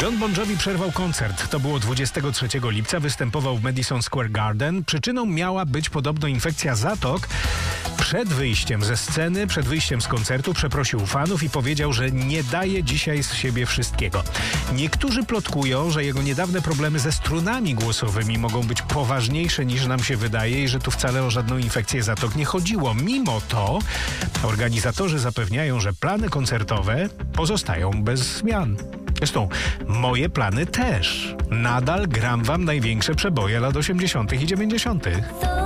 John Bon Jovi przerwał koncert. To było 23 lipca. Występował w Madison Square Garden. Przyczyną miała być podobno infekcja zatok. Przed wyjściem ze sceny, przed wyjściem z koncertu przeprosił fanów i powiedział, że nie daje dzisiaj z siebie wszystkiego. Niektórzy plotkują, że jego niedawne problemy ze strunami głosowymi mogą być poważniejsze niż nam się wydaje i że tu wcale o żadną infekcję zatok nie chodziło. Mimo to organizatorzy zapewniają, że plany koncertowe pozostają bez zmian. Zresztą moje plany też. Nadal gram wam największe przeboje lat 80. i 90.